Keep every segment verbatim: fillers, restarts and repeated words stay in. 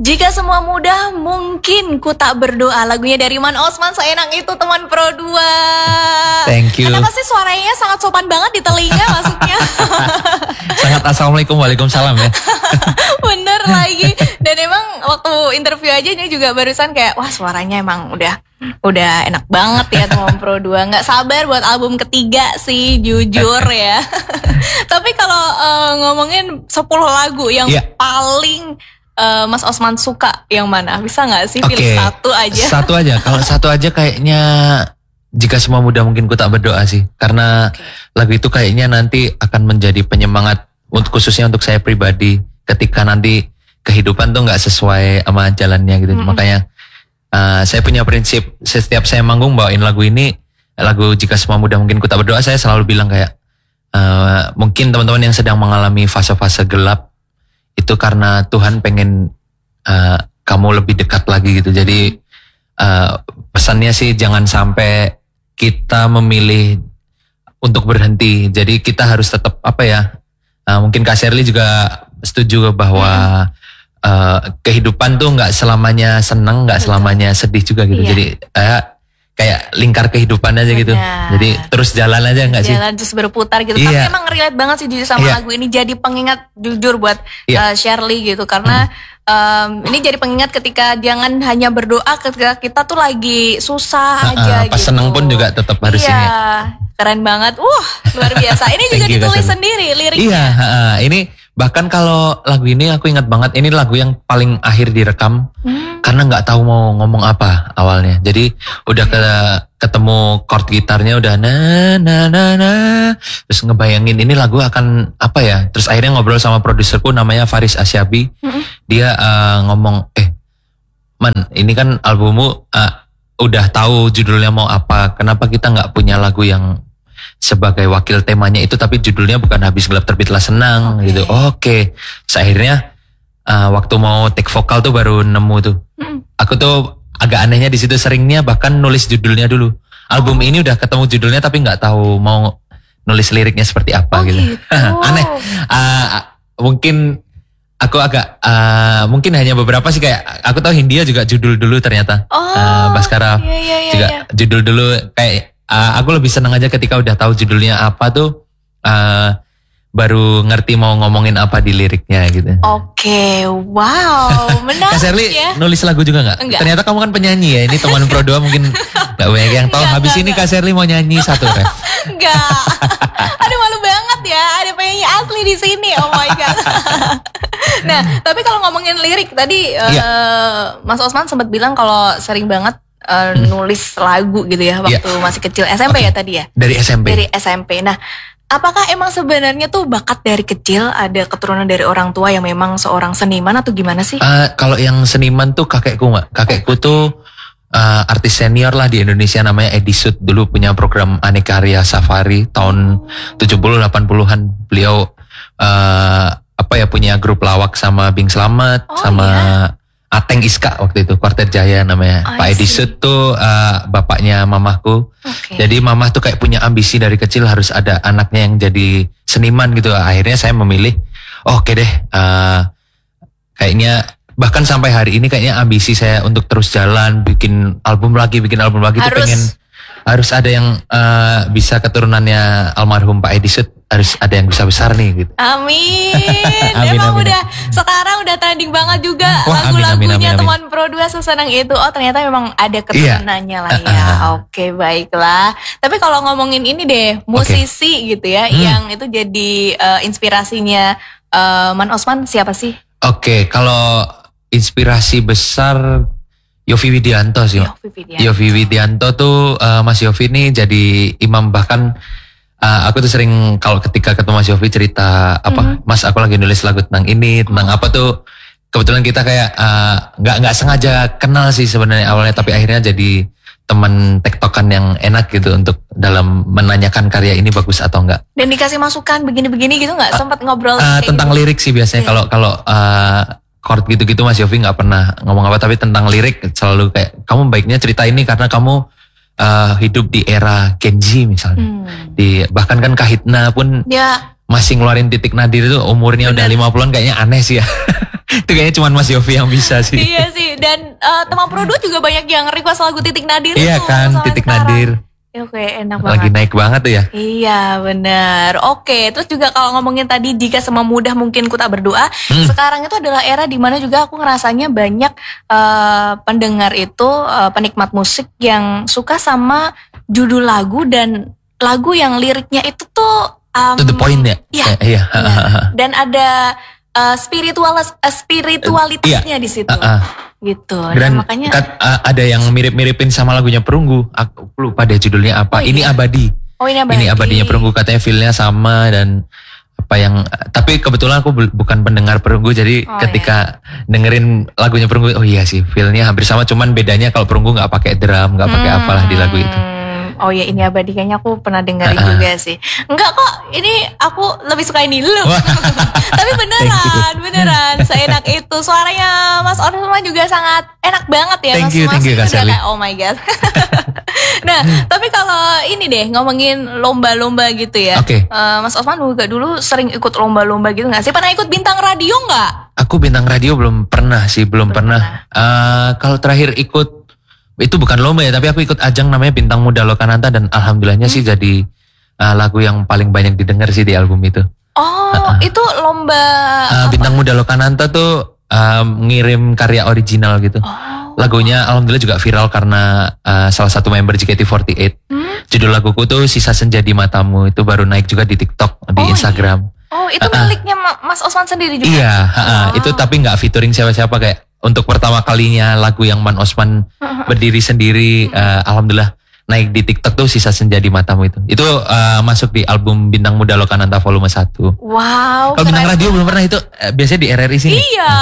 Jika semua mudah, mungkin ku tak berdoa. Lagunya dari Man Osman, seenak itu teman Pro dua. Thank you. Kenapa sih suaranya sangat sopan banget di telinga maksudnya? Sangat assalamualaikum, waalaikumsalam ya. Bener lagi. Dan emang waktu interview aja ini juga barusan kayak, wah suaranya emang udah udah enak banget ya teman Pro dua. Nggak sabar buat album ketiga sih, jujur ya. Tapi kalau uh, ngomongin sepuluh lagu yang yeah. paling Uh, Mas Osman suka yang mana? Bisa gak sih pilih okay. satu aja? Satu aja. Kalau satu aja kayaknya Jika Semua Mudah Mungkin Ku Tak Berdoa sih. Karena okay. lagu itu kayaknya nanti akan menjadi penyemangat untuk khususnya untuk saya pribadi ketika nanti kehidupan tuh gak sesuai sama jalannya gitu. Mm-hmm. Makanya uh, saya punya prinsip setiap saya manggung bawain lagu ini, lagu Jika Semua Mudah Mungkin Ku Tak Berdoa, saya selalu bilang kayak uh, mungkin teman-teman yang sedang mengalami fase-fase gelap itu karena Tuhan pengen uh, kamu lebih dekat lagi gitu. Jadi uh, pesannya sih jangan sampai kita memilih untuk berhenti. Jadi kita harus tetap apa ya? Uh, mungkin Kak Shirley juga setuju bahwa uh, kehidupan tuh nggak selamanya senang, nggak selamanya sedih juga gitu. Iya. Jadi uh, kayak lingkar kehidupan aja gitu. Benar. Jadi terus jalan aja gak sih? Jalan terus berputar gitu. Iya. Tapi emang relate banget sih jujur sama iya. lagu ini. Jadi pengingat jujur buat iya. uh, Shirley gitu. Karena hmm. um, ini jadi pengingat ketika jangan hanya berdoa ketika kita tuh lagi susah uh, aja uh, pas gitu. seneng pun juga tetap harus iya. ini. Keren banget. Wah luar biasa. Ini juga you, ditulis sendiri liriknya. Iya. Uh, ini bahkan kalau lagu ini aku ingat banget. Ini lagu yang paling akhir direkam. Hmm. Karena gak tahu mau ngomong apa awalnya. Jadi udah ke ketemu chord gitarnya udah na na na na, terus ngebayangin ini lagu akan apa ya, terus akhirnya ngobrol sama produserku namanya Faris Asyabi. Mm-hmm. Dia uh, ngomong eh Man ini kan albummu uh, udah tahu judulnya mau apa, kenapa kita nggak punya lagu yang sebagai wakil temanya itu tapi judulnya bukan Habis Gelap Terbitlah Senang. Okay. Gitu. Oke okay. Terus akhirnya uh, waktu mau take vokal tuh baru nemu tuh. Mm. Aku tuh agak anehnya di situ seringnya bahkan nulis judulnya dulu. Album oh. ini udah ketemu judulnya tapi nggak tahu mau nulis liriknya seperti apa oh, gitu. gitu. Aneh. Uh, mungkin aku agak uh, mungkin hanya beberapa sih kayak aku tahu Hindia juga judul dulu ternyata. Oh. Uh, Baskara iya, iya, iya, juga iya. judul dulu kayak uh, aku lebih senang aja ketika udah tahu judulnya apa tuh. Uh, baru ngerti mau ngomongin apa di liriknya gitu. Oke, okay, wow, menarik Kak Shirley ya. nulis lagu juga gak? Enggak. Ternyata kamu kan penyanyi ya, ini teman Pro dua mungkin gak banyak yang tahu. Habis enggak, ini enggak. Kak Shirley mau nyanyi satu ref. Enggak, aduh malu banget ya, ada penyanyi asli di sini, oh my god. Nah, tapi kalau ngomongin lirik tadi, yeah. uh, Mas Osman sempat bilang kalau sering banget uh, hmm. nulis lagu gitu ya, waktu yeah. masih kecil, S M P okay. ya tadi ya? Dari S M P. Dari S M P, nah. Apakah emang sebenarnya tuh bakat dari kecil, ada keturunan dari orang tua yang memang seorang seniman atau gimana sih? Uh, kalau yang seniman tuh kakekku mbak. Kakekku tuh uh, artis senior lah di Indonesia namanya Edi Sud. Dulu punya program Aneka Karya Safari tahun tujuh puluh delapan puluhan. Beliau uh, apa ya punya grup lawak sama Bing Slamet, oh, sama iya? Ateng Iska waktu itu, Quartet Jaya namanya. Oh, Pak Edi Sud tuh uh, bapaknya mamahku. Okay. Jadi mamah tuh kayak punya ambisi dari kecil harus ada anaknya yang jadi seniman gitu. Akhirnya saya memilih, oh, oke okay deh, uh, kayaknya bahkan sampai hari ini kayaknya ambisi saya untuk terus jalan, bikin album lagi, bikin album lagi tuh pengen harus ada yang uh, bisa keturunannya almarhum Pak Edi Sud, harus ada yang besar-besar nih gitu. Amin. amin Emang amin, udah amin. Sekarang udah trending banget juga. Wah, lagu-lagunya teman Pro dua sesenang itu. Oh ternyata memang ada keturunannya iya. lah ya. Uh, uh. Oke okay, baiklah. Tapi kalau ngomongin ini deh, musisi okay. gitu ya, hmm. yang itu jadi uh, inspirasinya uh, Man Osman siapa sih? Oke, okay, kalau inspirasi besar Yovie Widianto sih. Yovie Widianto, Yovie Widianto tuh uh, Mas Yovie nih jadi imam, bahkan uh, aku tuh sering kalau ketika ketemu Mas Yovie cerita apa, mm-hmm. Mas aku lagi nulis lagu tentang ini, tentang oh. apa tuh. Kebetulan kita kayak nggak uh, nggak sengaja kenal sih sebenarnya awalnya, tapi akhirnya jadi teman tektokan yang enak gitu untuk dalam menanyakan karya ini bagus atau enggak. Dan dikasih masukan begini-begini gitu nggak? Uh, Sempat ngobrol uh, tentang gitu. Lirik sih biasanya kalau yeah. kalau uh, chord gitu-gitu Mas Yovie nggak pernah ngomong apa, tapi tentang lirik selalu kayak kamu baiknya cerita ini karena kamu uh, hidup di era Gen Z misalnya. Hmm. Di bahkan kan Kahitna pun ya. masih ngeluarin titik nadir itu umurnya Bener. udah lima puluhan, kayaknya aneh sih ya. Itu kayaknya cuma Mas Yofi yang bisa sih. Iya sih. Dan uh, teman Pro dua juga banyak yang request lagu Titik Nadir. Iya tuh, kan, sampai Titik sekarang. Nadir. Ya, oke, enak Lagi banget. naik banget tuh ya. Iya benar. Oke, terus juga kalau ngomongin tadi jika semua mudah mungkin ku tak berdoa. Hmm. Sekarang itu adalah era dimana juga aku ngerasanya banyak uh, pendengar itu uh, penikmat musik yang suka sama judul lagu dan lagu yang liriknya itu tuh um, To the point ya. Iya. Eh, iya. Benar. Dan ada uh, spiritual uh, spiritualitasnya di situ. Uh, uh. Gitu. Dan Nah, makanya kan, uh, ada yang mirip-miripin sama lagunya Perunggu. Aku lupa deh judulnya apa. Oh, ini iya. abadi. oh ini abadi. Ini abadinya Perunggu, katanya feel-nya sama dan apa yang tapi kebetulan aku bu- bukan pendengar Perunggu, jadi Oh, ketika dengerin lagunya Perunggu, oh iya sih feel-nya hampir sama, cuman bedanya kalau Perunggu nggak pakai drum, nggak pakai Hmm. apalah di lagu itu. Oh ya ini abadi kayaknya aku pernah dengerin Uh-uh. juga sih. Enggak kok, ini aku lebih suka ini lu. Wah. Tapi beneran, Thank beneran seenak itu. Suaranya Mas Osman juga sangat enak banget ya. Thank Mas you, Mas thank you, itu Kak udah Sally. kayak, oh my god. Nah, tapi kalau ini deh ngomongin lomba-lomba gitu ya. Oke. Eh, Mas Osman juga dulu sering ikut lomba-lomba gitu nggak sih? Pernah ikut bintang radio nggak? Aku bintang radio belum pernah sih, belum, Belum pernah. Eh, kalau terakhir ikut itu bukan lomba ya, tapi aku ikut ajang namanya Bintang Muda Lokananta dan alhamdulillahnya Hmm. sih jadi uh, lagu yang paling banyak didengar sih di album itu. Oh, itu lomba Uh, apa? Bintang Muda Lokananta tuh um, ngirim karya original gitu. Oh. Lagunya alhamdulillah juga viral karena uh, salah satu member J K T empat delapan. Hmm? Judul laguku tuh Sisa Senja di Matamu, itu baru naik juga di TikTok, di Oh, Instagram. Oh, itu Uh-uh. miliknya Ma- Mas Osman sendiri juga? Iya, ha-ha. Wow. Itu tapi nggak featuring siapa-siapa, kayak untuk pertama kalinya lagu yang Man Osman berdiri sendiri, uh, alhamdulillah naik di TikTok tuh Sisa Senja di Matamu itu. Itu uh, masuk di album Bintang Muda Lokananta volume satu. Wow. Kalau bintang keren. radio belum pernah itu, uh, biasanya di R R I sini. Iya.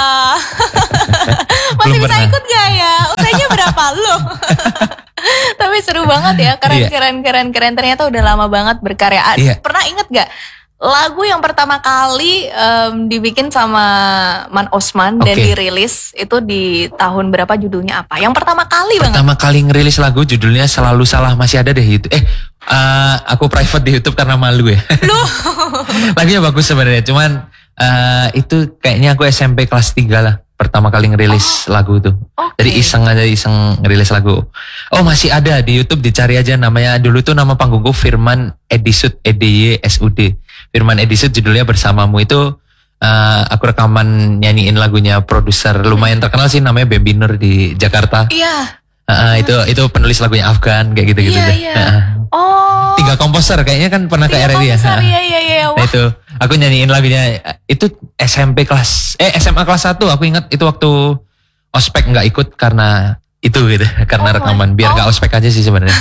Masih Belum bisa pernah. ikut gak ya? Usianya berapa lo? Tapi seru banget ya, keren Iya. keren keren keren. Ternyata udah lama banget berkarya. Ah, Iya. Pernah inget gak lagu yang pertama kali em, dibikin sama Man Osman dan Oke. dirilis itu di tahun berapa, judulnya apa? Yang pertama kali banget. Pertama kali ngerilis lagu judulnya Selalu Salah, masih ada deh itu. Eh, uh, aku private di YouTube karena malu ya. Loh. Lagunya bagus sebenarnya, cuman uh, itu kayaknya aku S M P kelas tiga lah pertama kali ngerilis lagu itu. Oke. Jadi iseng aja, iseng ngerilis lagu. Oh masih ada di YouTube, dicari aja namanya. Dulu tuh nama panggungku Firman Edisud, E D Y S U D. Firman Edisud, judulnya Bersamamu. Itu uh, aku rekaman nyanyiin lagunya produser lumayan terkenal sih, namanya Bambi Nur di Jakarta. Iya. Uh, itu itu penulis lagunya Afgan kayak gitu-gitu Iya, deh. iya. Uh, Oh. Tiga komposer kayaknya kan pernah ke Tiga R R I ya. komposer, Uh, Iya iya iya. Nah Wah. itu aku nyanyiin lagunya itu S M P kelas eh S M A kelas satu, aku ingat itu waktu ospek nggak ikut karena itu gitu, karena Oh my- rekaman biar nggak oh. ospek aja sih sebenarnya.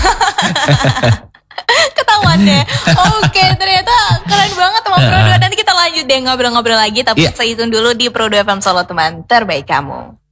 Ketahuan deh. Oke, ternyata keren banget teman Pro dua. Nanti kita lanjut deh ngobrol-ngobrol lagi, tapi Iya. stay tune dulu di Pro dua F M Solo, teman terbaik kamu.